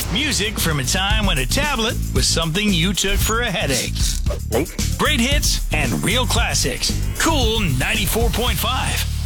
Music from a time when a tablet was something you took for a headache. Great hits and real classics. Cool 94.5.